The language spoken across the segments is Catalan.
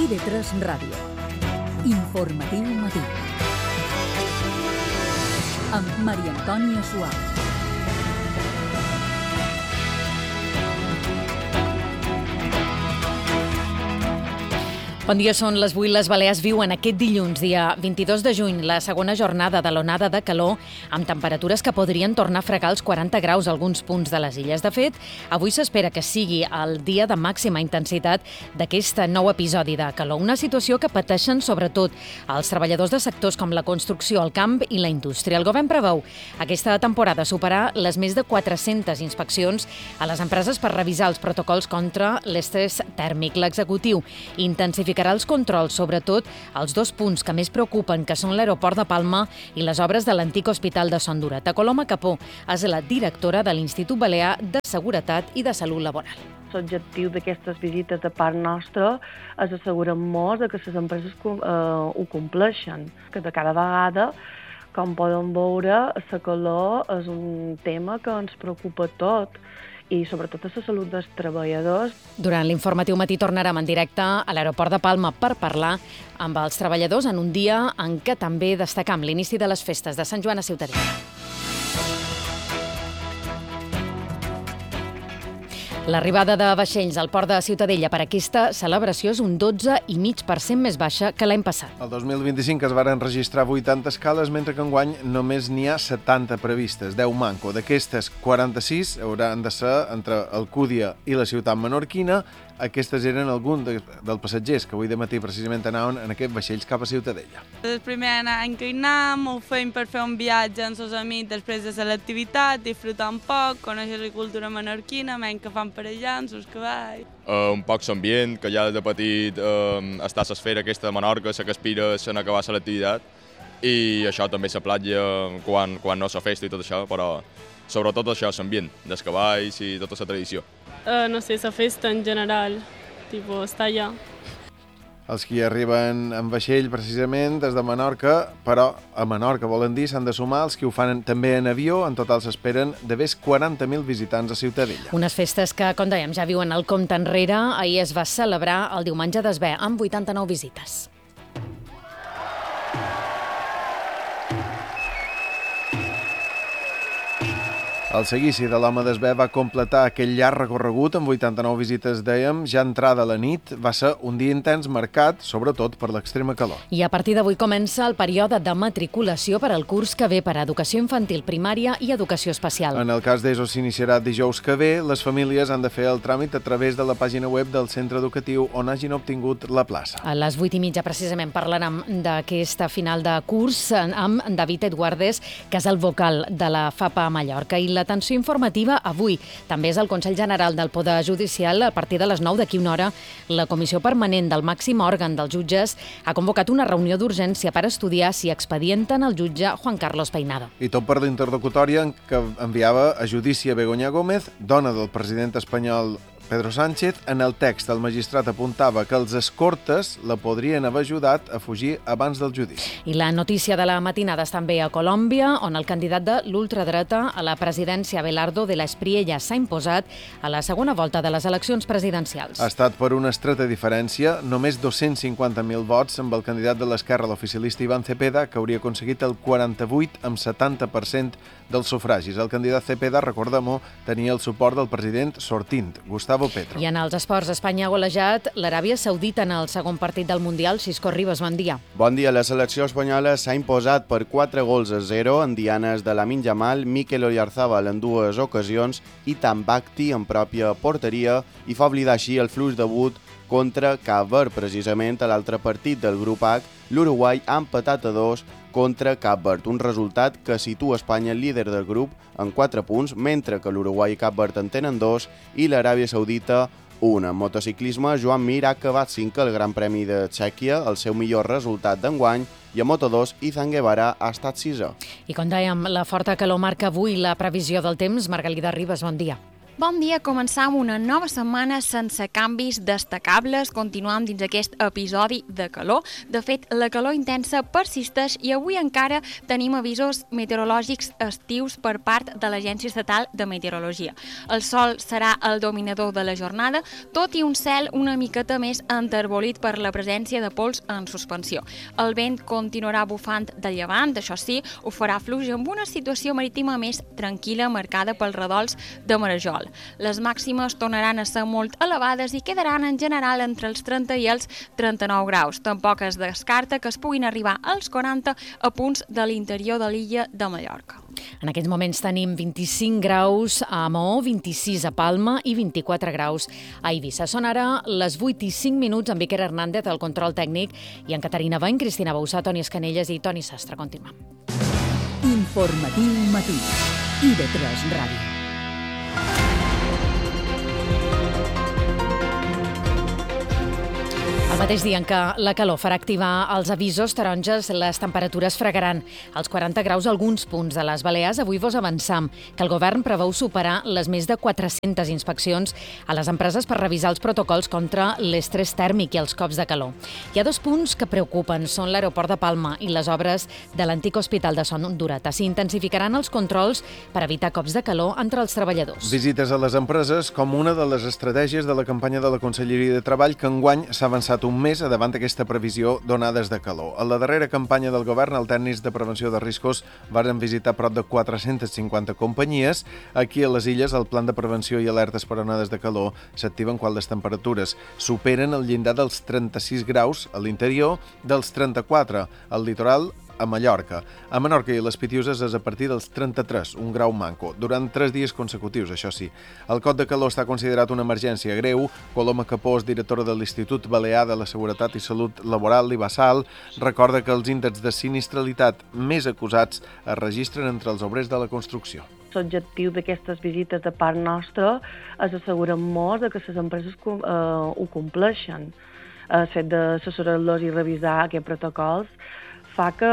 TV3 Ràdio. Informatiu matí. Amb Maria Antònia Suau. Bon dia, són les 8. Les Balears viuen aquest dilluns, dia 22 de juny, la segona jornada de l'onada de calor, amb temperatures que podrien tornar a fregar els 40 graus a alguns punts de les illes. De fet, avui s'espera que sigui el dia de màxima intensitat d'aquest nou episodi de calor. Una situació que pateixen sobretot els treballadors de sectors com la construcció, el camp i la indústria. El govern preveu aquesta temporada superar les més de 400 inspeccions a les empreses per revisar els protocols contra l'estrès tèrmic. L'executiu intensificarà els controls, sobretot als dos punts que més preocupen, que són l'aeroport de Palma i les obres de l'antic hospital de Son Durat. Coloma Capó és la directora de l'Institut Balear de Seguretat i de Salut Laboral. L'objectiu d'aquestes visites de part nostra és assegurar-nos que les empreses ho compleixen, que de cada vegada, com poden veure, la calor és un tema que ens preocupa tot, i sobretot a la salut dels treballadors. Durant l'informatiu matí tornarem en directe a l'aeroport de Palma per parlar amb els treballadors en un dia en què també destacam l'inici de les festes de Sant Joan a Ciutadella. L'arribada de vaixells al port de Ciutadella per aquesta celebració és un 12,5% més baixa que l'any passat. El 2025 es varen registrar 80 escales, mentre que enguany només n'hi ha 70 previstes, 10 manco. D'aquestes, 46 hauran de ser entre Alcúdia i la ciutat menorquina. Aquestes eren alguns dels passatgers que avui de matí precisament anaven en aquests vaixells cap a Ciutadella. El primer any que hi anem, ho fem per fer un viatge amb els amics després de fer l'activitat, disfrutar un poc, conèixer la cultura menorquina, menys que fan per allà, amb els cavalls. Un poc l'ambient, que ja de petit està a l'esfera aquesta de Menorca, la que aspira en acabar l'activitat, i això també la platja quan no la festa i tot això, però sobretot això, l'ambient dels cavalls i tota la tradició. No sé, la festa en general, estar allà. Els que arriben en vaixell precisament des de Menorca, però a Menorca volen dir s'han de sumar els que ho fan també en avió. En total s'esperen de més 40.000 visitants a Ciutadella. Unes festes que, com dèiem, ja viuen el compte enrere. Ahir es va celebrar el diumenge d'Esber amb 89 visites. El seguici de l'home d'Esber va completar aquell llarg recorregut amb 89 visites, dèiem. Ja entrada la nit va ser un dia intens marcat, sobretot per l'extrema calor. I a partir d'avui comença el període de matriculació per al curs que ve per a educació infantil, primària i educació especial. En el cas d'ESO s'iniciarà dijous que ve. Les famílies han de fer el tràmit a través de la pàgina web del centre educatiu on hagin obtingut la plaça. A les 8:30 precisament parlarem d'aquesta final de curs amb David Eduardes, que és el vocal de la FAPA a Mallorca. I l'atenció informativa avui també és el Consell General del Poder Judicial. A partir de les 9 d'aquí una hora, la Comissió Permanent del màxim òrgan dels jutges ha convocat una reunió d'urgència per estudiar si expedienten el jutge Juan Carlos Peinado. I tot per l'interlocutòria que enviava a judici a Begoña Gómez, dona del president espanyol Pedro Sánchez. En el text, el magistrat apuntava que els escortes la podrien haver ajudat a fugir abans del judici. I la notícia de la matinada és també a Colòmbia, on el candidat de l'ultradreta a la presidència, Abelardo de la Espriella, s'ha imposat a la segona volta de les eleccions presidencials. Ha estat per una estreta diferència, només 250.000 vots, amb el candidat de l'esquerra, l'oficialista Iván Cepeda, que hauria aconseguit el 48,70% dels sufragis. El candidat Cepeda, recordem-ho, tenia el suport del president sortint, Gustavo Petro. I en els esports, Espanya ha golejat l'Aràbia Saudita en el segon partit del Mundial. Xisco Ribas, bon dia. Bon dia. La selecció espanyola s'ha imposat per 4-0 en dianes de Lamine Yamal, Mikel Oyarzabal en dues ocasions i Tambacti en pròpia porteria, i fa oblidar així el fluix debut contra Cap Verd. Precisament a l'altre partit del grup H, l'Uruguai ha empatat a 2 contra Cap Verd, un resultat que situa Espanya líder del grup en 4 punts, mentre que l'Uruguai i Cap Verd en tenen 2 i l'Aràbia Saudita 1. En motociclisme, Joan Mir ha acabat 5 al Gran Premi de Txèquia, el seu millor resultat d'enguany, i a Moto2, Izan Guevara ha estat 6è. I com dèiem, la forta calor marca avui la previsió del temps. Margalida Ribas, bon dia. Bon dia, començam una nova setmana sense canvis destacables. Continuam dins aquest episodi de calor. De fet, la calor intensa persisteix i avui encara tenim avisos meteorològics estius per part de l'Agència Estatal de Meteorologia. El sol serà el dominador de la jornada, tot i un cel una miqueta més enterbolit per la presència de pols en suspensió. El vent continuarà bufant de llevant, això sí, ho farà fluix amb una situació marítima més tranquil·la marcada pels redols de Marajol. Les màximes tornaran a ser molt elevades i quedaran en general entre els 30 i els 39 graus. Tampoc es descarta que es puguin arribar als 40 a punts de l'interior de l'illa de Mallorca. En aquests moments tenim 25 graus a Maó, 26 a Palma i 24 graus a Eivissa. Són ara les 8 i 5 minuts amb Iker Hernández al control tècnic i en Caterina Bany, Cristina Bausà, Toni Escanelles i Toni Sastre. Continuem. Informatiu matí. IB3 Ràdio. El mateix dia en què la calor farà activar els avisos taronges, les temperatures fregaran als 40 graus a alguns punts de les Balears. Avui vos avançam que el govern preveu superar les més de 400 inspeccions a les empreses per revisar els protocols contra l'estrès tèrmic i els cops de calor. Hi ha dos punts que preocupen, són l'aeroport de Palma i les obres de l'antic hospital de Son d'Urata. S'intensificaran els controls per evitar cops de calor entre els treballadors. Visites a les empreses com una de les estratègies de la campanya de la Conselleria de Treball que enguany s'ha avançat un mes davant d'aquesta previsió d'onades de calor. A la darrera campanya del govern, els tècnics de prevenció de riscos varen visitar prop de 450 companyies. Aquí a les illes, el plan de prevenció i alertes per onades de calor s'activen quan les temperatures superen el llindar dels 36 graus a l'interior, dels 34 al litoral, a Mallorca. A Menorca i les Pitiuses és a partir dels 33, un grau manco, durant 3 dies consecutius, això sí. El cot de calor està considerat una emergència greu. Coloma Capós, directora de l'Institut Balear de la Seguretat i Salut Laboral, l'IBASAL, recorda que els índexs de sinistralitat més acusats es registren entre els obrers de la construcció. L'objectiu d'aquestes visites de part nostra és assegurar-nos que les empreses ho compleixen. El fet d'assessorar-los i revisar aquests protocols fa que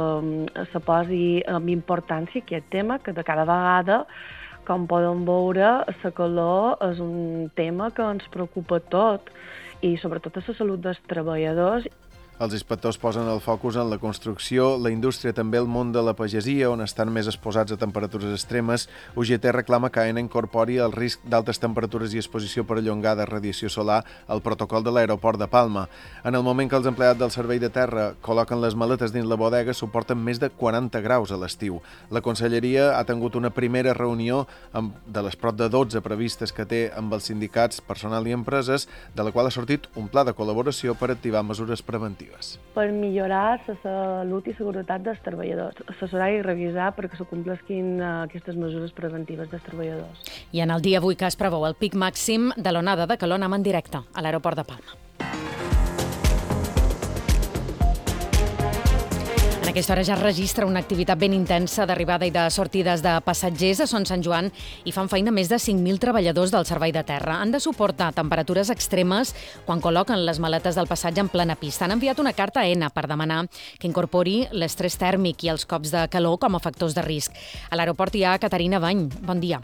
se posi amb importància aquest tema, que de cada vegada, com poden veure, la calor és un tema que ens preocupa tot i sobretot a la salut dels treballadors. Els inspectors posen el focus en la construcció, la indústria, també el món de la pagesia, on estan més exposats a temperatures extremes. UGT reclama que AENA incorpori el risc d'altes temperatures i exposició perllongada a radiació solar al protocol de l'aeroport de Palma. En el moment que els empleats del servei de terra col·loquen les maletes dins la bodega, suporten més de 40 graus a l'estiu. La Conselleria ha tingut una primera reunió de les prop de 12 previstes que té amb els sindicats, personal i empreses, de la qual ha sortit un pla de col·laboració per activar mesures preventives. Per millorar la salut i seguretat dels treballadors, assessorar i revisar perquè se compleixin aquestes mesures preventives dels treballadors. I en el dia avui que es preveu el pic màxim de l'onada de calor, anem en directe a l'aeroport de Palma. En aquesta hora ja es registra una activitat ben intensa d'arribada i de sortides de passatgers a Son Sant Joan i fan feina més de 5.000 treballadors del servei de terra. Han de suportar temperatures extremes quan col·loquen les maletes del passatge en plena pista. Han enviat una carta a ENA per demanar que incorpori l'estrès tèrmic i els cops de calor com a factors de risc. A l'aeroport hi ha Caterina Bany. Bon dia.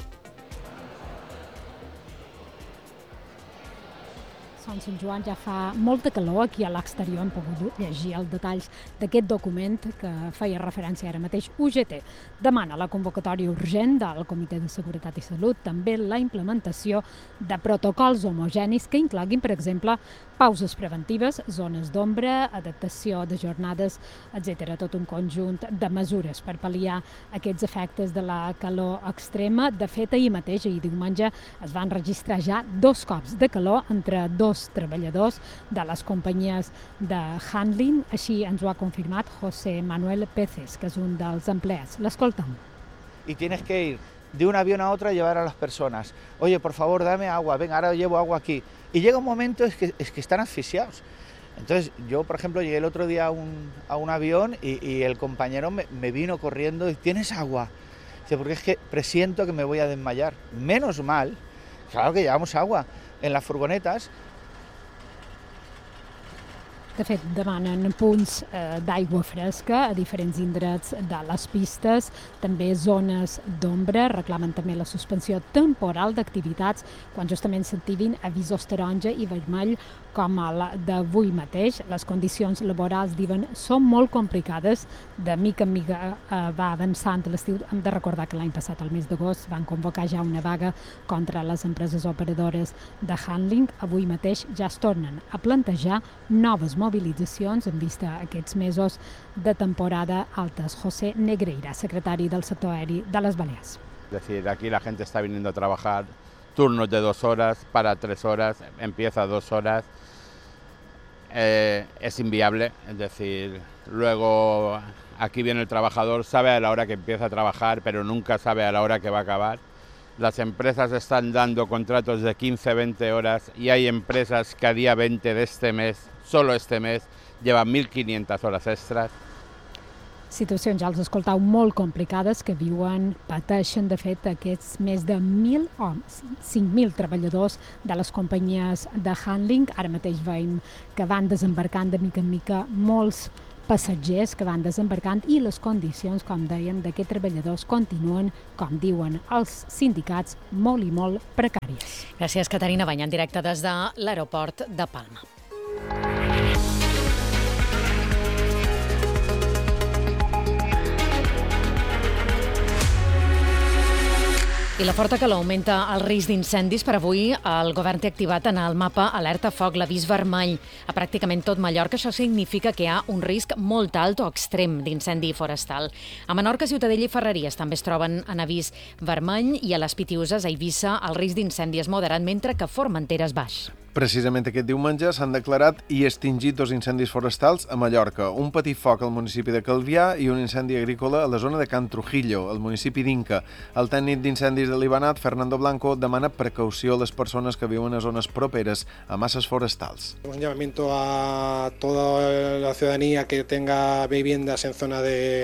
Son Sant Joan ja fa molta calor. Aquí a l'exterior hem pogut llegir els detalls d'aquest document que feia referència ara mateix. UGT demana la convocatòria urgent del Comitè de Seguretat i Salut, també la implementació de protocols homogenis que incloguin, per exemple, pauses preventives, zones d'ombra, adaptació de jornades, etc. Tot un conjunt de mesures per pal·liar aquests efectes de la calor extrema. De fet, ahir mateix, ahir diumenge, es van registrar ja 2 cops de calor entre 2 treballadors de les companyies de handling. Així ens ho ha confirmat José Manuel Peces, que és un dels empleats. L'escoltem. Y tienes que ir de un avión a otro a llevar a las personas. Oye, por favor, dame agua. Venga, ahora llevo agua aquí. Y llega un momento es que están asfixiados. Entonces, yo, por ejemplo, llegué el otro día a un avión y el compañero me vino corriendo y ¿tienes agua? Dice, porque es que presiento que me voy a desmayar. Menos mal, claro que llevamos agua en las furgonetas. De fet, demanen punts d'aigua fresca a diferents indrets de les pistes, també zones d'ombra, reclamen també la suspensió temporal d'activitats quan justament s'activin avisos taronja i vermell com el d'avui mateix. Les condicions laborals, diuen, són molt complicades, de mica en mica va avançant l'estiu. Hem de recordar que l'any passat, al mes d'agost, van convocar ja una vaga contra les empreses operadores de handling. Avui mateix ja es tornen a plantejar noves mobilitzacions en vista a aquests mesos de temporada altes. José Negreira, secretari del sector aeri de les Balears. Es decir, aquí la gente está viniendo a trabajar turnos de 2 horas, para 3 horas, empieza 2 horas. Es inviable, es decir, luego aquí viene el trabajador, sabe a la hora que empieza a trabajar, pero nunca sabe a la hora que va a acabar. Las empresas están dando contratos de 15, 20 horas y hay empresas que a día 20 de este mes, solo este mes, llevan 1.500 horas extras. Situacions, ja els escoltau, molt complicades que pateixen, de fet, aquests més de 5.000 treballadors de les companyies de handling. Ara mateix veiem que van desembarcant de mica en mica molts passatgers que van desembarcant i les condicions, com deien, d'aquests treballadors continuen, com diuen els sindicats, molt i molt precàries. Gràcies, Caterina Bany, en directe des de l'aeroport de Palma. I la forta calor augmenta el risc d'incendis. Per avui, el govern té activat en el mapa alerta foc, l'avís vermell a pràcticament tot Mallorca. Això significa que hi ha un risc molt alt o extrem d'incendi forestal. A Menorca, Ciutadella i Ferreries també es troben en avís vermell i a les Pitiüses, a Eivissa, el risc d'incendi és moderat, mentre que Formentera és baix. Precisament aquest diumenge s'han declarat i extingit 2 incendis forestals a Mallorca. Un petit foc al municipi de Calvià i un incendi agrícola a la zona de Can Trujillo, al municipi d'Inca. El tècnic d'incendis de l'Ibanat, Fernando Blanco, demana precaució a les persones que viuen a zones properes a masses forestals. Un llamamiento a toda la ciudadanía que tenga viviendas en zona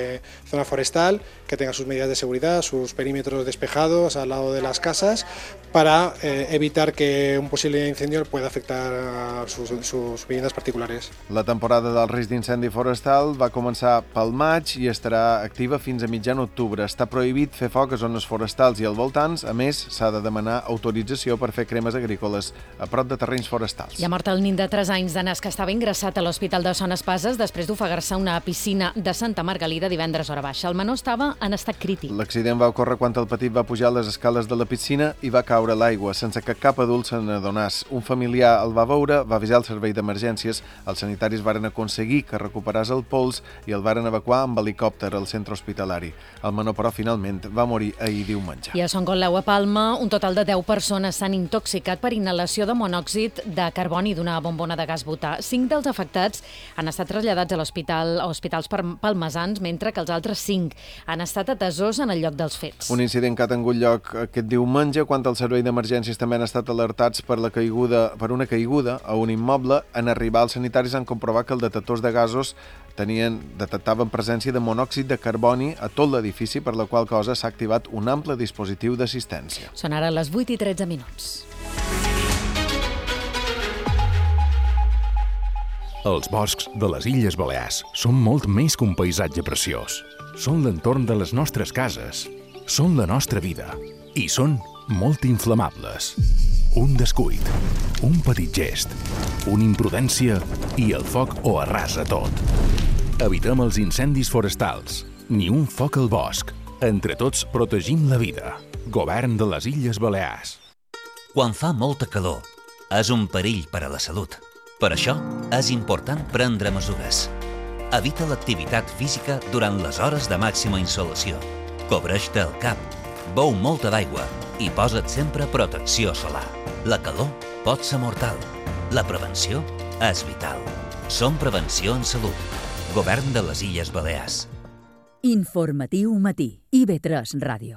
forestal, que tenga sus medidas de seguridad, sus perímetros despejados al lado de las casas, para evitar que un posible incendio pueda afectar a sus viviendas particulares. La temporada del risc d'incendi forestal va començar pel maig i estarà activa fins a mitjan octubre. Està prohibit fer foc a zones forestals i al voltants. A més, s'ha de demanar autorització per fer cremes agrícoles a prop de terrenys forestals. Hi ha mort el nin de 3 anys de nas que estava ingressat a l'Hospital de Son Espases després d'ofegar-se a una piscina de Santa Margalida divendres hora baixa. El menor estava en estat crític. L'accident va ocórrer quan el petit va pujar les escales de la piscina i va caure a l'aigua, sense que cap adult se n'adonés. Un familiar el va veure, va avisar el servei d'emergències, els sanitaris varen aconseguir que recuperés el pols i el varen evacuar amb helicòpter al centre hospitalari. El menor, però, finalment va morir ahir diumenge. I a Son Conleu, a Palma, un total de 10 persones s'han intoxicat per inhalació de monòxid de carboni d'una bombona de gas butà. 5 dels afectats han estat traslladats a hospitals palmesans, mentre que els altres 5 han estat atesos en el lloc dels fets. Un incident que ha tingut lloc aquest diumenge, quan el servei d'emergències també han estat alertats per una caiguda a un immoble. En arribar els sanitaris han comprovat que els detectors de gasos detectaven presència de monòxid de carboni a tot l'edifici, per la qual cosa s'ha activat un ample dispositiu d'assistència. Són ara les 8:13 minuts. Els boscs de les Illes Balears són molt més que un paisatge preciós. Són l'entorn de les nostres cases, són la nostra vida i són molt inflamables. Un descuit, un petit gest, una imprudència i el foc ho arrasa tot. Evitem els incendis forestals, ni un foc al bosc. Entre tots protegim la vida. Govern de les Illes Balears. Quan fa molta calor, és un perill per a la salut. Per això és important prendre mesures. Evita l'activitat física durant les hores de màxima insolació. Cobreix-te el cap, beu molta d'aigua i posa't sempre protecció solar. La calor pot ser mortal. La prevenció és vital. Som Prevenció en Salut. Govern de les Illes Balears. Informatiu matí. IB3 Ràdio.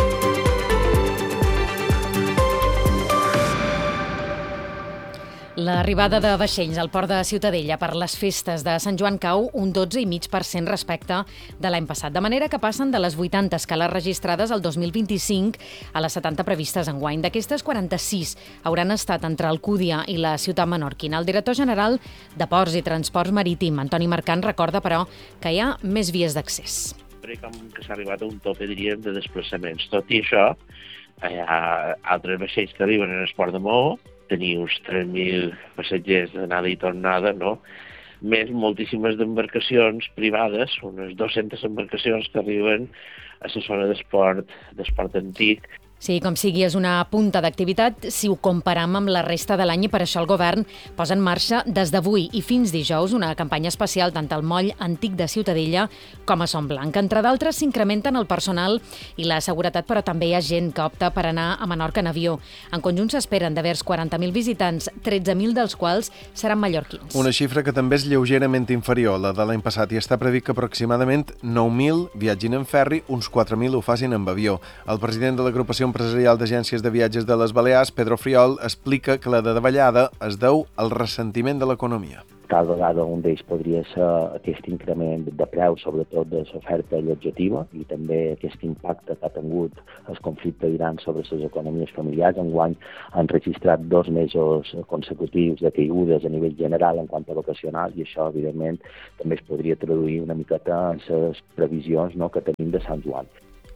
La L'arribada de vaixells al port de Ciutadella per les festes de Sant Joan cau un 12,5% respecte de l'any passat, de manera que passen de les 80 escales registrades al 2025 a les 70 previstes enguany. D'aquestes, 46 hauran estat entre Alcúdia i la ciutat menorquina. El director general de Ports i Transports Marítim, Antoni Marcant, recorda, però, que hi ha més vies d'accés. Com que s'ha arribat a un tope, diríem, de desplaçaments. Tot i això, hi ha altres vaixells que arriben en el port de Maó, tenir uns 3.000 passatgers d'anada i tornada, no? Més moltíssimes d'embarcacions privades, unes 200 embarcacions que arriben a la zona d'esport antic. Sí, com sigui, és una punta d'activitat si ho comparam amb la resta de l'any i per això el govern posa en marxa des d'avui i fins dijous una campanya especial tant al moll antic de Ciutadella com a Son Blanc. Entre d'altres, s'incrementen el personal i la seguretat, però també hi ha gent que opta per anar a Menorca en avió. En conjunt s'esperen d'haver 40.000 visitants, 13.000 dels quals seran mallorquins. Una xifra que també és lleugerament inferior a la de l'any passat i està previst que aproximadament 9.000 viatgin en ferri, uns 4.000 ho facin amb avió. El president de l'agrupació empresarial d'agències de viatges de les Balears, Pedro Friol, explica que la davallada es deu al ressentiment de l'economia. Cada vegada un d'ells podria ser aquest increment de preus, sobretot de l'oferta allotjativa, i també aquest impacte que ha tingut el conflicte d'Iran sobre les economies familiars. Enguany han registrat 2 mesos consecutius de caigudes a nivell general en quant a vacacional, i això, evidentment, també es podria traduir una miqueta en les previsions, no, que tenim de Sant Joan.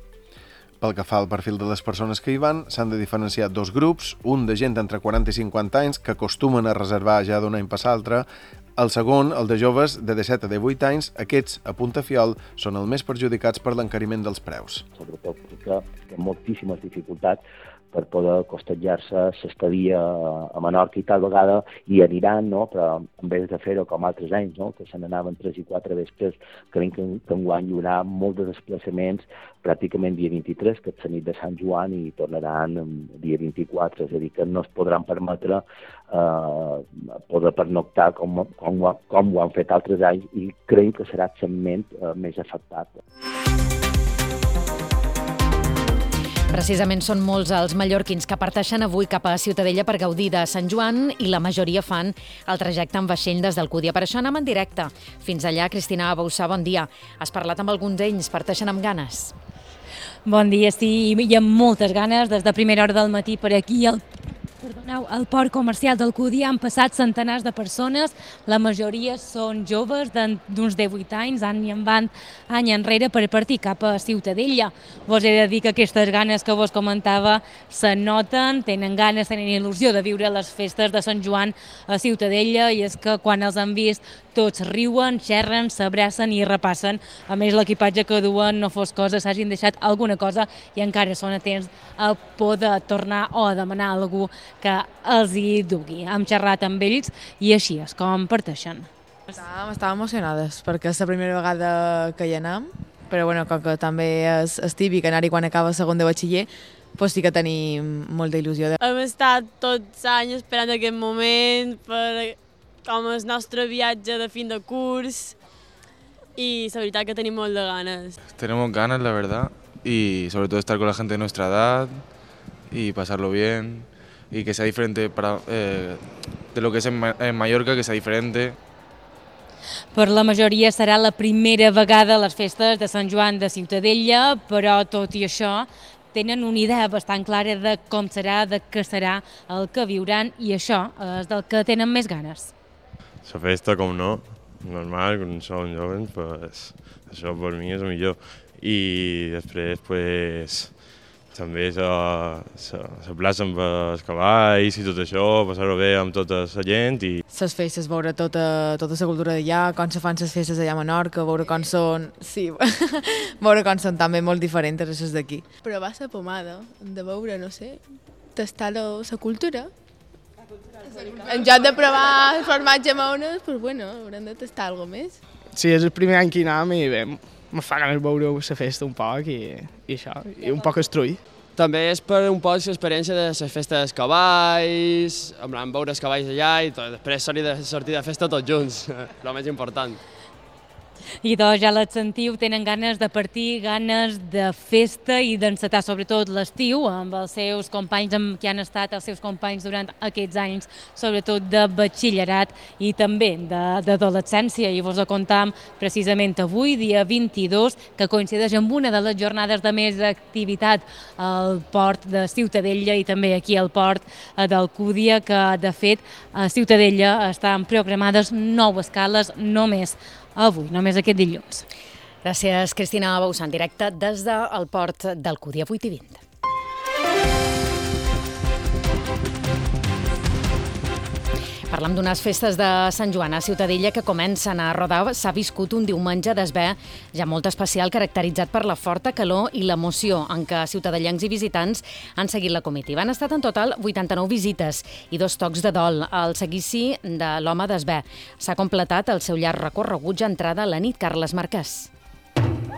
Pel que fa al perfil de les persones que hi van, s'han de diferenciar 2 grups, un de gent entre 40 i 50 anys que acostumen a reservar ja d'un any per l'altre, el segon, el de joves de 17 a 18 anys, aquests, a Puntafiol, són els més perjudicats per l'encariment dels preus. Sobretot perquè té moltíssimes dificultats per poder costejar-se l'estadia a Menorca i tal vegada hi aniran, no? Però en vez de fer-ho com altres anys, no? Que se n'anaven 3 i 4 vespres, creiem que enguany hi haurà molt de desplaçaments, pràcticament dia 23, que és la nit de Sant Joan, i tornaran dia 24, és a dir, que no es podran permetre poder pernoctar com ho han fet altres anys, i creiem que serà el segment més afectat. Precisament són molts els mallorquins que parteixen avui cap a Ciutadella per gaudir de Sant Joan i la majoria fan el trajecte en vaixell des d'Alcúdia. Per això anem en directe. Fins allà, Cristina Bauçà, bon dia. Has parlat amb alguns d'ells, parteixen amb ganes? Bon dia, sí, hi ha moltes ganes. Des de primera hora del matí per aquí al port comercial d'Alcúdia han passat centenars de persones, la majoria són joves d'uns 18 anys, any enrere per partir cap a Ciutadella. Vos he de dir que aquestes ganes que vos comentava se noten, tenen ganes, tenen il·lusió de viure les festes de Sant Joan a Ciutadella, i és que quan els han vist tots riuen, xerren, s'abracen i repassen. A més, l'equipatge que duen no fos cosa, s'hagin deixat alguna cosa i encara són a temps a poder tornar o a demanar a algú que els hi dugui. Hem xerrat amb ells i així és com parteixen. Estàvem emocionades perquè és la primera vegada que hi anem, però bueno, com que també és típic anar-hi quan acaba segon de batxiller, doncs sí que tenim molta il·lusió. Hem estat tots anys esperant aquest moment per com el nostre viatge de fin de curs, y la verdad que tenemos molt de ganas. Tenemos ganas, la verdad, y sobre todo estar con la gente de nuestra edad y pasarlo bien, y que sea diferente de lo que es en Mallorca, que sea diferente. Per la majoria serà la primera vegada a les festes de Sant Joan de Ciutadella, però tot i això tenen una idea bastant clara de com serà, de què serà el que viuran, i això és del que tenen més ganes. La festa, com no, normal, quan som jovens, pues, això per mi és el millor. I després pues, també la plaça amb els cavalls i tot això, passar-ho bé amb tota la gent. Les festes, veure tota la cultura d'allà, com se fan les festes allà a Menorca, veure com són... Sí, veure com són també molt diferents a les d'aquí. Provar la pomada, de veure, no sé, tastar la cultura. En lloc de provar el formatge maones, pues bueno, haurem de tastar alguna més. Sí, és el primer any que hi anem i bé, me fa ganes veure la festa un poc i això, i un poc estrull. També és per un poc l'experiència de les festes dels cavalls, en plan veure els cavalls allà i després sortir de festa tots junts, el més important. I doncs ja les sentiu, tenen ganes de partir, ganes de festa i d'encetar sobretot l'estiu amb els seus companys que han estat els seus companys durant aquests anys, sobretot de batxillerat i també d'adolescència. I vos ho contam precisament avui, dia 22, que coincideix amb una de les jornades de més activitat al port de Ciutadella i també aquí al port d'Alcúdia, que de fet a Ciutadella estan programades 9 escales només avui, només aquest dilluns. Gràcies, Cristina Bausà, en directe des del port d'Alcúdia, 8:20. Parlem d'unes festes de Sant Joan a Ciutadella que comencen a rodar. S'ha viscut un diumenge d'esvè ja molt especial, caracteritzat per la forta calor i l'emoció en què ciutadellencs i visitants han seguit la comitiva. Han estat en total 89 visites i 2 tocs de dol al seguici de l'home d'esvè. S'ha completat el seu llarg recorregut ja entrada a la nit. Carles Marquès.